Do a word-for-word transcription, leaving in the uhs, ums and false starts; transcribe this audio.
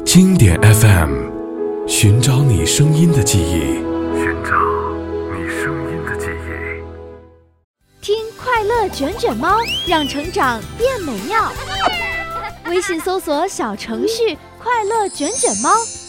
经典 F M， 寻找你声音的记忆， 寻找你声音的记忆。 听快乐卷卷猫，让成长变美妙。微信搜索小程序快乐卷卷猫，